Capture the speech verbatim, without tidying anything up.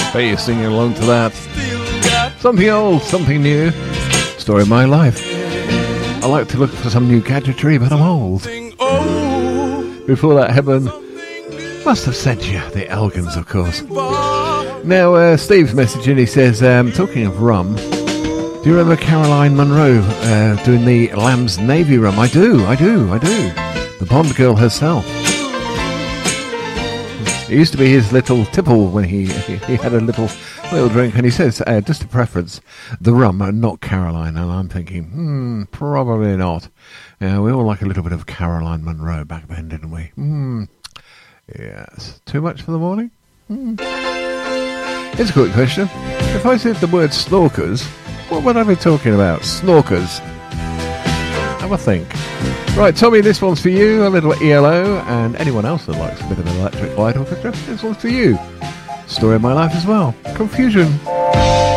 Bet you're singing along to that. Something old, something new. Story of my life. I like to look for some new gadgetry, but I'm old. Before that, Heaven must have sent you the Elgins, of course. Now, uh, Steve's messaging. He says, um, talking of rum, do you remember Caroline Munro uh, doing the Lamb's Navy rum? I do, I do, I do. The Bond girl herself. It used to be his little tipple when he he, he had a little little drink, and he says, uh, just a preference, the rum and not Caroline. And I'm thinking, hmm, probably not. Yeah, we all like a little bit of Caroline Munro back then, didn't we? Hmm. Yes. Too much for the morning? Hmm. Here's a quick question. If I said the word snorkers, what would I be talking about? Snorkers. Have a think. Right, Tommy, this one's for you, a little E L O, and anyone else that likes a bit of an Electric Light Orchestra, this one's for you. Story of my life as well. Confusion.